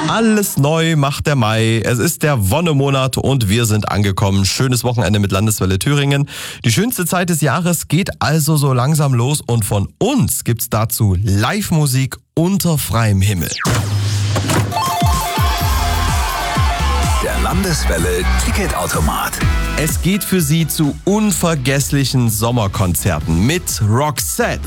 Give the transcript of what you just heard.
Alles neu macht der Mai. Es ist der Wonnemonat und wir sind angekommen. Schönes Wochenende mit Landeswelle Thüringen. Die schönste Zeit des Jahres geht also so langsam los und von uns gibt's dazu Live-Musik unter freiem Himmel. Der Landeswelle Ticketautomat. Es geht für Sie zu unvergesslichen Sommerkonzerten mit Roxette,